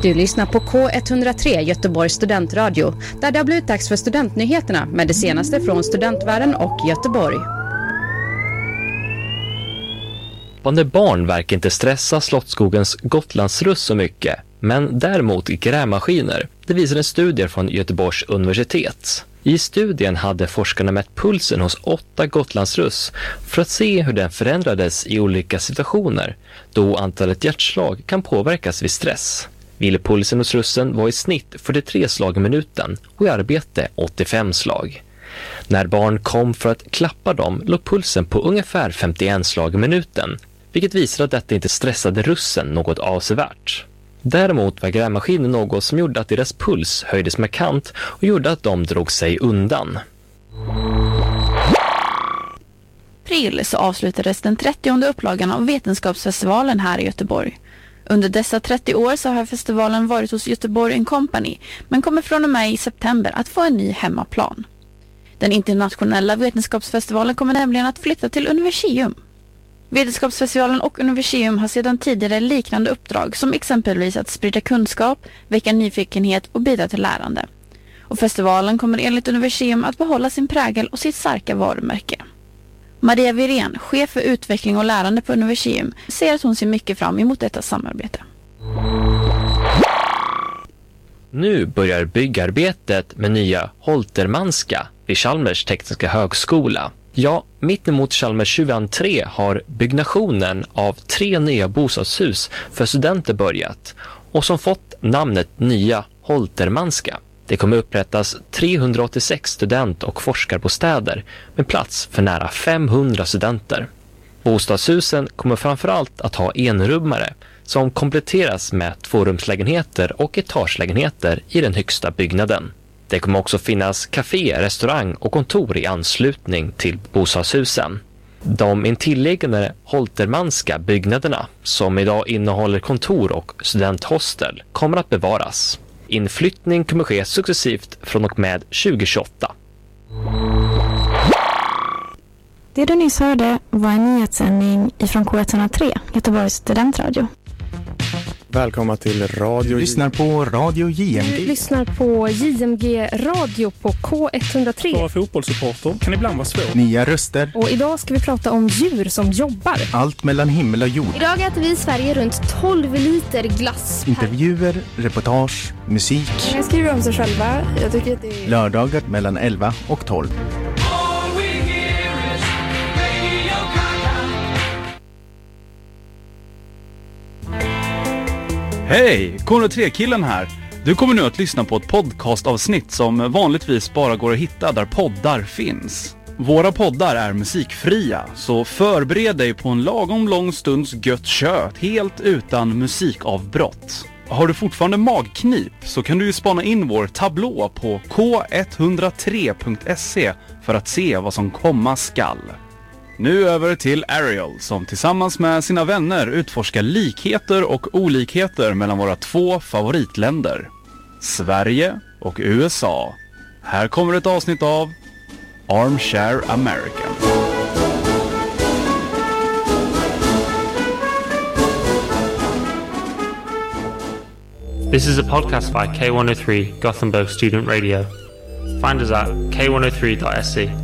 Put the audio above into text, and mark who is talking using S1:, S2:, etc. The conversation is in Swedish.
S1: Du lyssnar på K103 Göteborgs studentradio, där det har blivit dags för studentnyheterna med det senaste från studentvärlden och Göteborg.
S2: Barn verkar inte stressa Slottsskogens Gotlandsruss så mycket, men däremot grävmaskiner. Det visar en studie från Göteborgs universitet. I studien hade forskarna mätt pulsen hos 8 Gotlandsruss för att se hur den förändrades i olika situationer, då antalet hjärtslag kan påverkas vid stress. Vilpulsen hos russen var i snitt 43 slag i minuten och i arbete 85 slag. När barn kom för att klappa dem låg pulsen på ungefär 51 slag i minuten, vilket visar att detta inte stressade russen något avsevärt. Däremot var grävmaskinen något som gjorde att deras puls höjdes markant och gjorde att de drog sig undan.
S3: April så avslutades den 30:e upplagan av Vetenskapsfestivalen här i Göteborg. Under dessa 30 år så har festivalen varit hos Göteborg & Company, men kommer från och med i september att få en ny hemmaplan. Den internationella vetenskapsfestivalen kommer nämligen att flytta till Universium. Vetenskapsfestivalen och Universium har sedan tidigare liknande uppdrag som exempelvis att sprida kunskap, väcka nyfikenhet och bidra till lärande. Och festivalen kommer enligt Universium att behålla sin prägel och sitt starka varumärke. Maria Virén, chef för utveckling och lärande på Universium, säger att hon ser mycket fram emot detta samarbete.
S2: Nu börjar byggarbetet med nya Holtermanska vid Chalmers tekniska högskola. Ja, mitt emot Chalmers 23 har byggnationen av 3 nya bostadshus för studenter börjat och som fått namnet Nya Holtermanska. Det kommer upprättas 386 student- och forskarbostäder med plats för nära 500 studenter. Bostadshusen kommer framförallt att ha enrummare som kompletteras med 2-rumslägenheter och etagelägenheter i den högsta byggnaden. Det kommer också finnas café, restaurang och kontor i anslutning till bostadshusen. De intilliggande Holtermanska byggnaderna, som idag innehåller kontor och studenthostel, kommer att bevaras. Inflyttning kommer ske successivt från och med 2028.
S4: Det du nyss hörde var en nyhetssändning ifrån K103, Göteborgs studentradio.
S5: Välkomna till Radio.
S6: Du lyssnar på Radio JMG.
S7: Du lyssnar på JMG Radio på K103.
S8: Vara fotbollssupporter kan ibland vara svårt.
S6: Nya röster.
S7: Och idag ska vi prata om djur som jobbar.
S6: Allt mellan himmel och jord.
S7: Idag äter vi i Sverige runt 12 liter glass.
S6: Intervjuer, reportage, musik.
S9: Jag skriver om sig själva. Jag tycker att det är...
S6: Lördagar mellan 11 och 12.
S8: Hej, K103-killen här. Du kommer nu att lyssna på ett podcastavsnitt som vanligtvis bara går att hitta där poddar finns. Våra poddar är musikfria, så förbered dig på en lagom lång stunds gött kött helt utan musikavbrott. Har du fortfarande magknip så kan du ju spana in vår tablå på k103.se för att se vad som komma skall. Nu över till Ariel som tillsammans med sina vänner utforskar likheter och olikheter mellan våra 2 favoritländer, Sverige och USA. Här kommer ett avsnitt av Armchair American.
S10: This is a podcast by K103 Gothenburg Student Radio. Find us at k103.se.